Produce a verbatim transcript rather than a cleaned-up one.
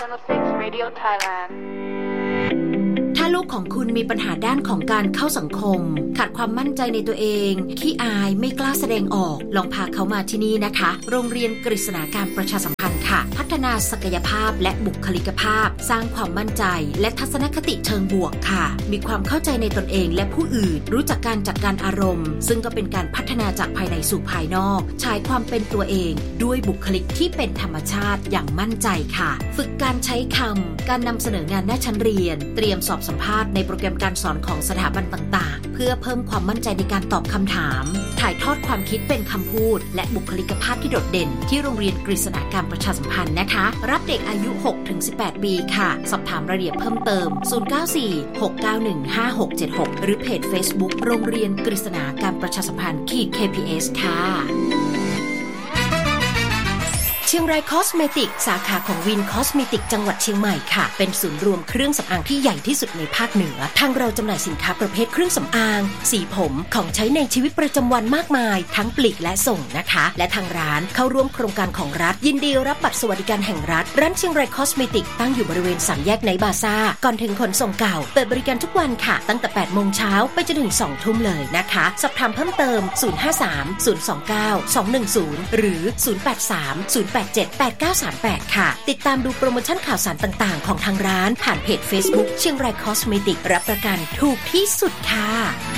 Radio Thailand ถ้าลูกของคุณมีปัญหาด้านของการเข้าสังคมขาดความมั่นใจในตัวเองขี้อายไม่กล้าแสดงออกลองพาเขามาที่นี่นะคะโรงเรียนกฤษณาการประชาสัมพันธ์ค่ะพัฒนาศักยภาพและบุคลิกภาพสร้างความมั่นใจและทัศนคติเชิงบวกค่ะมีความเข้าใจในตนเองและผู้อื่นรู้จักการจัดการอารมณ์ซึ่งก็เป็นการพัฒนาจากภายในสู่ภายนอกฉายความเป็นตัวเองด้วยบุคลิกที่เป็นธรรมชาติอย่างมั่นใจค่ะฝึกการใช้คำการนำเสนองานหน้าชั้นเรียนเตรียมสอบสัมภาษณ์ในโปรแกรมการสอนของสถาบันต่างๆเพื่อเพิ่มความมั่นใจในการตอบคำถามถ่ายทอดความคิดเป็นคำพูดและบุคลิกภาพที่โดดเด่นที่โรงเรียนกฤษณาการประชาสัมพันธ์นะคะรับเด็กอายุ หกถึงสิบแปด ปีค่ะสอบถามรายละเอียดเพิ่มเติมศูนย์ เก้า สี่ หก เก้า หนึ่ง ห้า หก เจ็ด หกหรือเพจ Facebook โรงเรียนกฤษณาการประชาสัมพันธ์ เค พี เอส ค่ะเชียงรายคอสเมติกสาขาของวินคอสเมติกจังหวัดเชียงใหม่ค่ะเป็นศูนย์รวมเครื่องสำอางที่ใหญ่ที่สุดในภาคเหนือทางเราจำหน่ายสินค้าประเภทเครื่องสำอางสีผมของใช้ในชีวิตประจำวันมากมายทั้งปลีกและส่งนะคะและทางร้านเข้าร่วมโครงการของรัฐยินดีรับบัตรสวัสดิการแห่งรัฐร้านเชียงรายคอสเมติกตั้งอยู่บริเวณสามแยกไนท์บาซ่าก่อนถึงขนส่งเก่าเปิดบริการทุกวันค่ะตั้งแต่ แปดโมงเช้าไปจนถึง สองทุ่มเลยนะคะสอบถามเพิ่มเติมศูนย์ ห้า สาม ศูนย์ สอง เก้า สอง หนึ่ง ศูนย์หรือศูนย์ แปด สาม ศูนย์ แปด เจ็ด แปด เก้า สาม แปดค่ะติดตามดูโปรโมชั่นข่าวสารต่างๆของทางร้านผ่านเพจ Facebook เชียงรายคอสเมติกรับประกันถูกที่สุดค่ะ